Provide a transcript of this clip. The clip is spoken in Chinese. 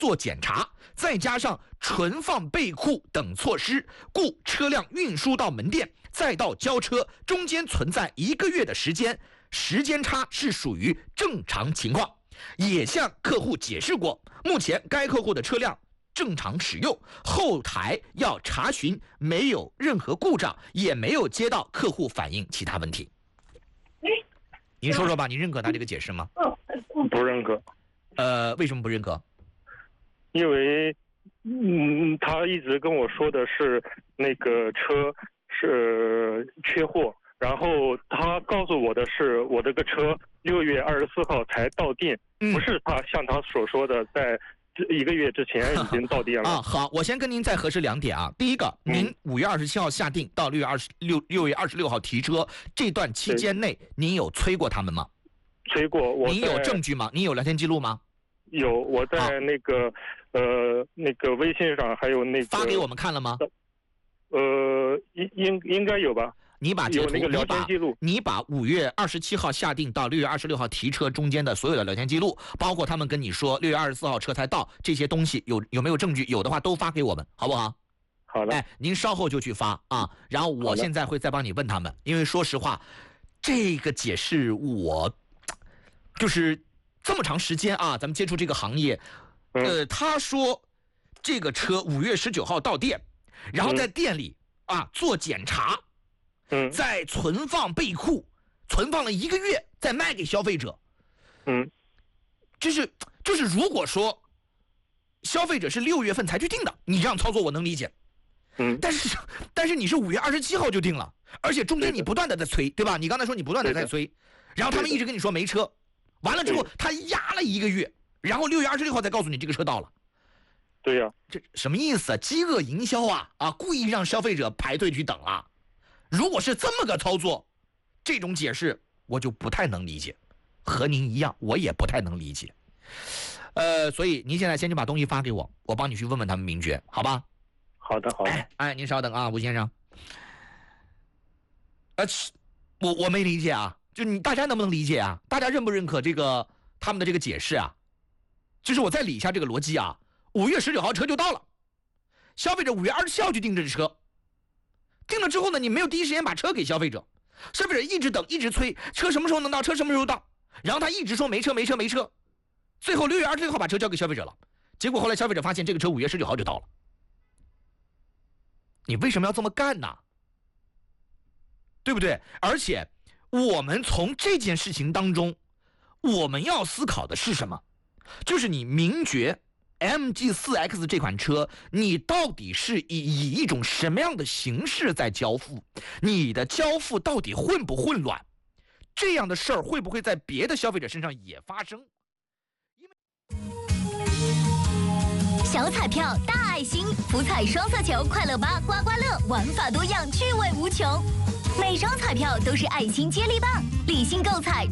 做检查，再加上存放备库等措施，故车辆运输到门店再到交车中间存在1个月的时间差是属于正常情况。也向客户解释过，目前该客户的车辆正常使用，后台要查询没有任何故障，也没有接到客户反映其他问题。您说说吧，您认可他这个解释吗？ 不认可。 为什么不认可？ 因为他一直跟我说的是那个车是缺货，然后他告诉我的是我这个车6月24号才到店，不是他像他所说的在1个月之前已经到店了。 好，我先跟您再核实2点啊。第一个，您5月27号下定到6月26号提车这段期间内，您有催过他们吗？ 催过。 您有证据吗？您有聊天记录吗？ 有，我在那个微信上还有那个发给我们看了吗？ 应该有吧。 你把截图， 有那个聊天记录， 你把5月27号下定到6月26号提车中间的所有的聊天记录，包括他们跟你说6月24号车才到这些东西，有没有证据？有的话都发给我们，好不好？ 好的。 您稍后就去发啊。然后我现在会再帮你问他们，因为说实话，这个解释我就是这么长时间啊，咱们接触这个行业，他说这个车5月19号到店，然后在店里做检查。在存放备库，存放了1个月，再卖给消费者。就是如果说消费者是6月份才去订的，你这样操作我能理解。但是你是5月27号就订了，而且中间你不断的在催，对吧？你刚才说你不断的在催，然后他们一直跟你说没车，完了之后他压了1个月，然后6月26号才告诉你这个车到了。 对呀， 这什么意思啊？饥饿营销啊，故意让消费者排队去等啊。如果是这么个操作，这种解释我就不太能理解，和您一样，我也不太能理解。所以您现在先去把东西发给我，我帮你去问问他们名爵，好吧？ 好的。 您稍等啊，吴先生。我没理解啊，就大家能不能理解啊？大家认不认可这个他们的这个解释啊？就是我再理一下这个逻辑啊，5月19号车就到了，消费者5月27号去订这车。订了之后呢，你没有第一时间把车给消费者，消费者一直等一直催，车什么时候能到，车什么时候到，然后他一直说没车，最后6月26号把车交给消费者了，结果后来消费者发现这个车5月19号就到了。你为什么要这么干呢？对不对？而且我们从这件事情当中，我们要思考的是什么？就是你名爵MG4X 这款车，你到底是以一种什么样的形式在交付？你的交付到底混不混乱？这样的事儿会不会在别的消费者身上也发生？ 小彩票大爱心，福彩双色球，快乐8刮刮乐，玩法多样，趣味无穷。每张彩票都是爱心接力棒，理性购彩。